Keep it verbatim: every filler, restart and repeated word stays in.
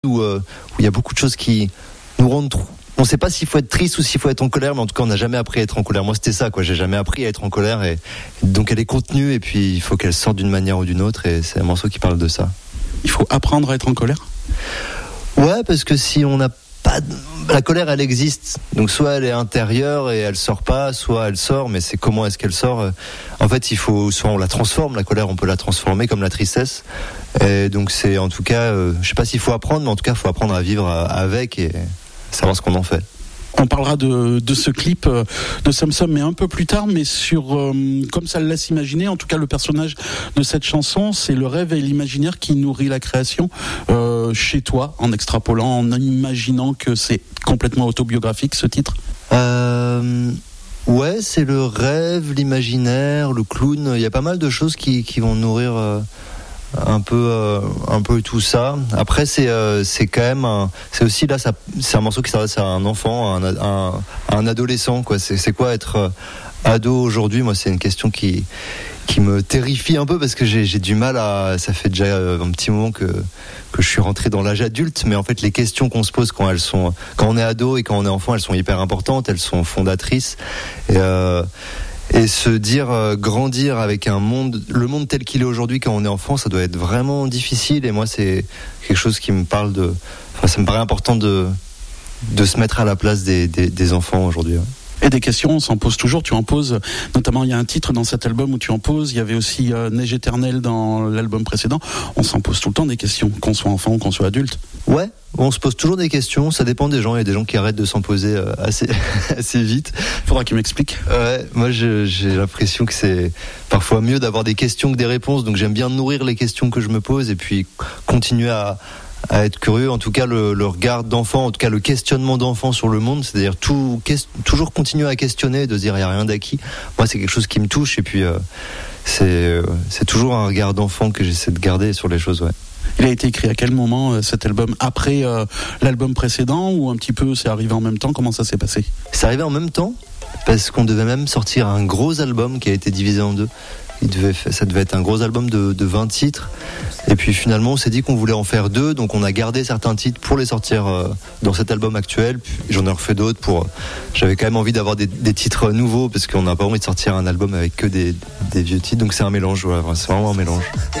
où euh, où il y a beaucoup de choses qui nous rendent trop. On ne sait pas s'il faut être triste ou s'il faut être en colère, mais en tout cas, on n'a jamais appris à être en colère. Moi, c'était ça, quoi. J'ai jamais appris à être en colère, et donc elle est contenue, et puis il faut qu'elle sorte d'une manière ou d'une autre, et c'est un morceau qui parle de ça. Il faut apprendre à être en colère ? Ouais, parce que si on n'a pas de... la colère, elle existe. Donc soit elle est intérieure et elle sort pas, soit elle sort, mais c'est comment est-ce qu'elle sort ? En fait, il faut soit on la transforme, la colère, on peut la transformer comme la tristesse. Et donc c'est en tout cas, euh, je sais pas s'il faut apprendre, mais en tout cas, il faut apprendre à vivre avec et savoir ce qu'on en fait. On parlera de, de ce clip de Somme Somme, mais un peu plus tard, mais sur, euh, comme ça le laisse imaginer, en tout cas le personnage de cette chanson, c'est le rêve et l'imaginaire qui nourrit la création euh, chez toi, en extrapolant, en imaginant que c'est complètement autobiographique ce titre. Euh... Ouais, c'est le rêve, l'imaginaire, le clown, il y a pas mal de choses qui, qui vont nourrir... Euh... un peu euh, un peu tout ça. Après c'est euh, c'est quand même un, c'est aussi là ça, c'est un morceau qui s'adresse à un enfant, à un, un, un adolescent, quoi. C'est c'est quoi être euh, ado aujourd'hui ? Moi, c'est une question qui qui me terrifie un peu parce que j'ai j'ai du mal à, ça fait déjà un petit moment que que je suis rentré dans l'âge adulte, mais en fait les questions qu'on se pose quand elles sont quand on est ado et quand on est enfant, elles sont hyper importantes, elles sont fondatrices, et euh, Et se dire euh, grandir avec un monde, le monde tel qu'il est aujourd'hui quand on est enfant, ça doit être vraiment difficile. Et moi, c'est quelque chose qui me parle de. Enfin, ça me paraît important de de se mettre à la place des des, des enfants aujourd'hui. Ouais. Et des questions, on s'en pose toujours. Tu en poses, notamment il y a un titre dans cet album où tu en poses. Il y avait aussi euh, Neige éternelle dans l'album précédent. On s'en pose tout le temps des questions, qu'on soit enfant ou qu'on soit adulte. Ouais, on se pose toujours des questions. Ça dépend des gens. Il y a des gens qui arrêtent de s'en poser euh, assez assez vite. Faudra qu'ils m'expliquent. Ouais, moi je, j'ai l'impression que c'est parfois mieux d'avoir des questions que des réponses. Donc j'aime bien nourrir les questions que je me pose et puis continuer à à être curieux, en tout cas le, le regard d'enfant, en tout cas le questionnement d'enfant sur le monde, c'est-à-dire tout, quest, toujours continuer à questionner, de se dire il n'y a rien d'acquis. Moi, c'est quelque chose qui me touche, et puis euh, c'est, euh, c'est toujours un regard d'enfant que j'essaie de garder sur les choses. Ouais. Il a été écrit à quel moment euh, cet album ? Après euh, l'album précédent, ou un petit peu c'est arrivé en même temps ? Comment ça s'est passé ? C'est arrivé en même temps, parce qu'on devait même sortir un gros album qui a été divisé en deux. Il devait, ça devait être un gros album de, de vingt titres, et puis finalement on s'est dit qu'on voulait en faire deux, donc on a gardé certains titres pour les sortir euh, dans cet album actuel, puis j'en ai refait d'autres pour... J'avais quand même envie d'avoir des, des titres nouveaux, parce qu'on n'a pas envie de sortir un album avec que des, des vieux titres, donc c'est un mélange, ouais, c'est vraiment un mélange.